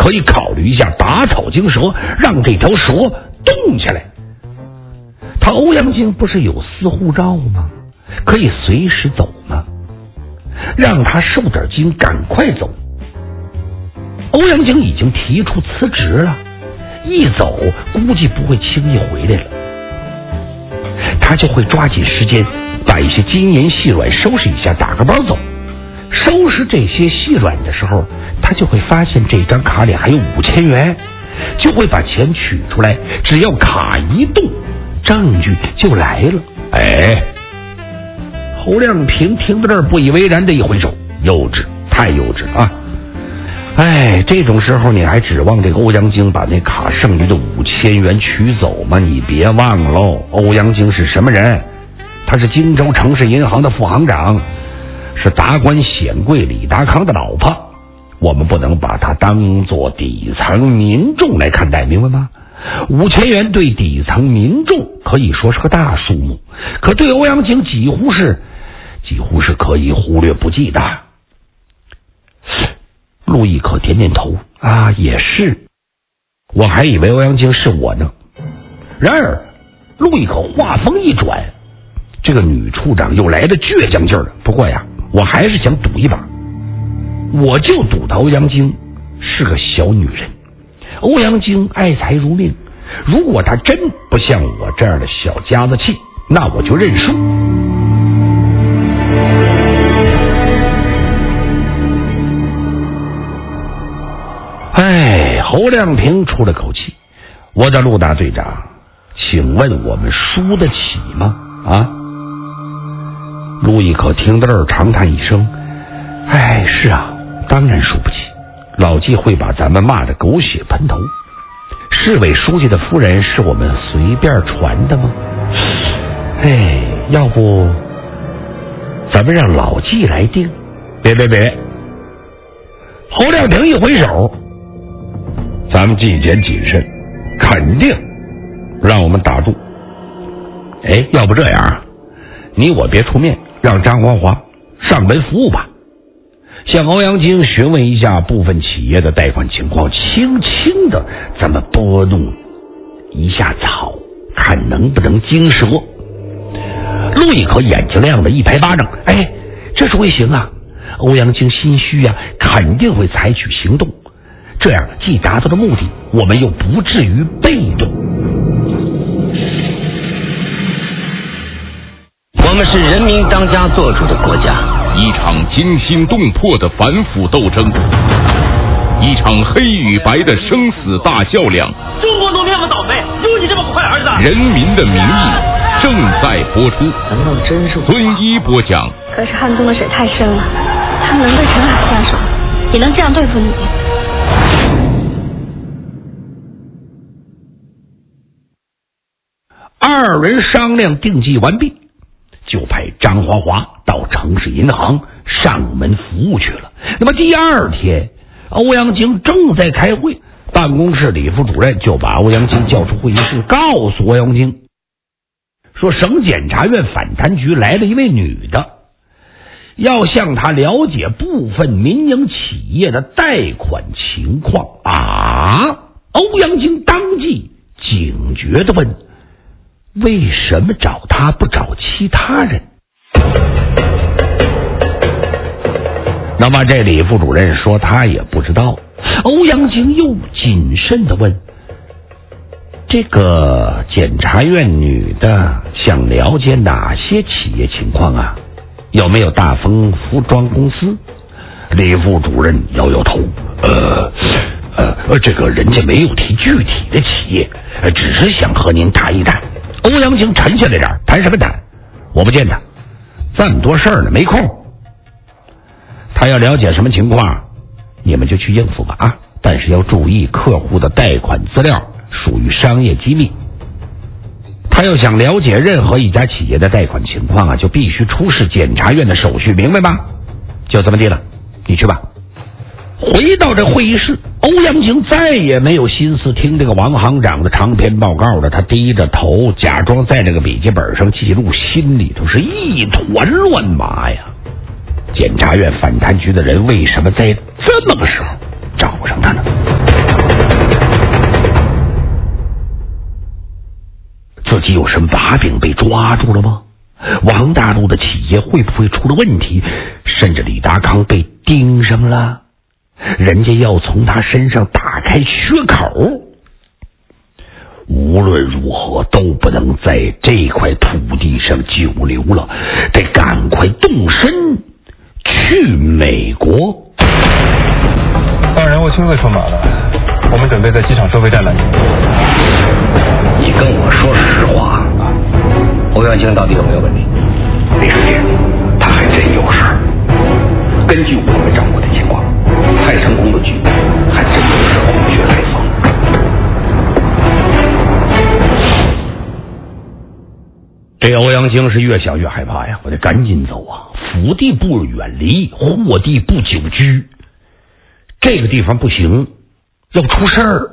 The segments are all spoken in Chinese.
可以考虑一下打草惊蛇，让这条蛇动起来。他欧阳靖不是有私护照吗？可以随时走吗？让他受点惊，赶快走。欧阳靖已经提出辞职了，一走估计不会轻易回来了。他就会抓紧时间把一些金银细软收拾一下，打个包走。收拾这些细软的时候，他就会发现这张卡里还有5000元，就会把钱取出来，只要卡一动，证据就来了。侯亮平听到这儿不以为然的一挥手，幼稚，太幼稚啊！这种时候你还指望这个欧阳靖把那卡剩余的5000元取走吗？你别忘喽，欧阳靖是什么人？他是荆州城市银行的副行长，是达官显贵李达康的老婆。我们不能把他当作底层民众来看待，明白吗？5000元对底层民众可以说是个大数目，可对欧阳靖几乎是可以忽略不计的。陆毅可点点头啊，也是，我还以为欧阳靖是我呢。然而陆毅可话锋一转，这个女处长又来了倔强劲儿了。不过呀，我还是想赌一把，我就赌他欧阳靖是个小女人。欧阳靖爱财如命，如果他真不像我这样的小家子气，那我就认输。侯亮平出了口气，我的陆大队长，请问我们输得起吗？陆毅可听到这儿长叹一声，是啊，当然输不起，老纪会把咱们骂得狗血喷头。市委书记的夫人是我们随便传的吗？要不咱们让老纪来定？别，侯亮平一挥手，咱们纪检谨慎，肯定让我们打住。要不这样，你我别出面，让张华华上门服务吧，向欧阳靖询问一下部分企业的贷款情况，轻轻的咱们拨弄一下草，看能不能惊蛇。陆毅可眼睛亮的一拍巴掌，这是会行啊，欧阳靖心虚啊，肯定会采取行动，这样既达到了目的，我们又不至于被动。 我们是人民当家作主的国家， 一场惊心动魄的反腐斗争，一场黑与白的生死大较量。 中国农民那么倒霉，有你这么个坏儿子。 人民的名义正在播出。 难道真是孙一播讲。 可是汉东的水太深了，他们能对陈海下手，也能这样对付你。 二人商量定计完毕，就派张华华到城市银行上门服务去了。那么第二天，欧阳靖正在开会，办公室李副主任就把欧阳靖叫出会议室，告诉欧阳靖说，省检察院反贪局来了一位女的，要向他了解部分民营企业的贷款情况啊！欧阳靖当即警觉地问，为什么找他不找其他人？那么这李副主任说他也不知道。欧阳靖又谨慎地问，这个检察院女的想了解哪些企业情况啊？有没有大丰服装公司？李副主任摇摇头，这个人家没有提具体的企业，只是想和您谈一谈。欧阳靖沉下来点，谈什么谈？我不见他，这么多事儿呢，没空。他要了解什么情况，你们就去应付吧啊！但是要注意，客户的贷款资料属于商业机密。他要想了解任何一家企业的贷款情况啊，就必须出示检察院的手续，明白吗？就这么地了，你去吧。回到这会议室，欧阳靖再也没有心思听这个王行长的长篇报告了。他低着头，假装在这个笔记本上记录，心里头是一团乱麻呀。检察院反贪局的人为什么在这么个时候找上他呢？ 被抓住了吗？王大陆的企业会不会出了问题？甚至李达康被盯上了，人家要从他身上打开缺口。无论如何都不能在这块土地上久留了，得赶快动身去美国。 当然我亲自出马了，我们准备在机场收费站拦你。 你跟我说实话，欧阳靖到底有没有问题？ 李书记，他还真有事儿。根据我们掌握的情况，蔡成功的举动还真的是空穴来风。这欧阳靖是越想越害怕呀，我得赶紧走啊！福地不远离，祸地不久居。这个地方不行，要出事儿。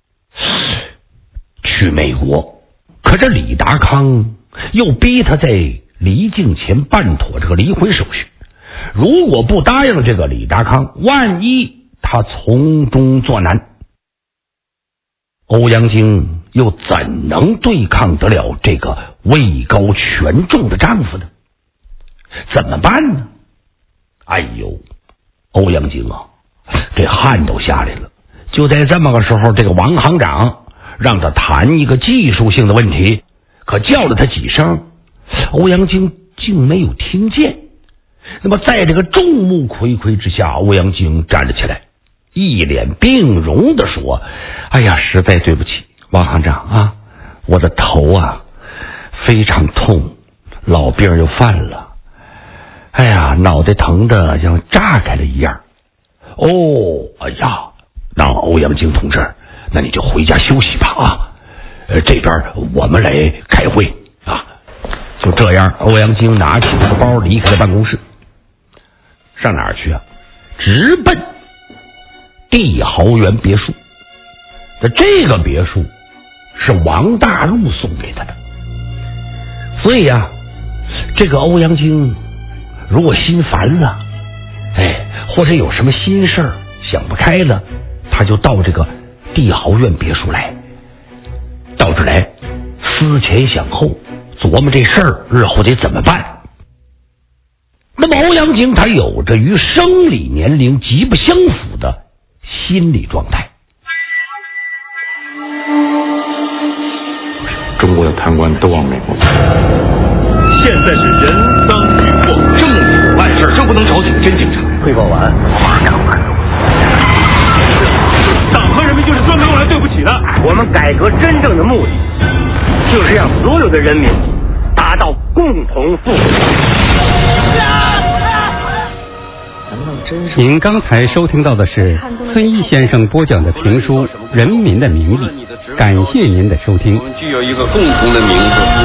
去美国，可这李达康又逼他在离境前办妥这个离婚手续。如果不答应这个李达康，万一他从中作难，欧阳靖又怎能对抗得了这个位高权重的丈夫呢？怎么办呢？哎呦，欧阳靖啊，这汗都下来了。就在这么个时候，这个王行长让他谈一个技术性的问题，可叫了他几声，欧阳靖竟没有听见。那么在这个众目睽睽之下，欧阳靖站了起来，一脸病容地说：哎呀，实在对不起，王行长啊，我的头啊非常痛，老病又犯了，哎呀，脑袋疼得像炸开了一样。哦，哎呀，那欧阳靖同志，那你就回家休息吧啊，这边我们来开会啊。就这样，欧阳靖拿起他的包离开了办公室。上哪儿去啊？直奔帝豪园别墅。这个别墅是王大陆送给他的，所以啊，这个欧阳靖如果心烦了，或者有什么心事儿想不开了，他就到这个帝豪苑别墅来，到这来思前想后，琢磨这事儿日后得怎么办。那么欧阳靖他有着与生理年龄极不相符的心理状态。 中国的贪官都往美国跑。 现在是人赃俱获，政府办事就不能找顶真警察。 汇报完，马上办。 党和人民就是专门用来对不起的。 我们改革真正的目的，就是让所有的人民达到共同富裕。 您刚才收听到的是孙毅先生播讲的评书《人民的名义》，感谢您的收听。 我们具有一个共同的名字。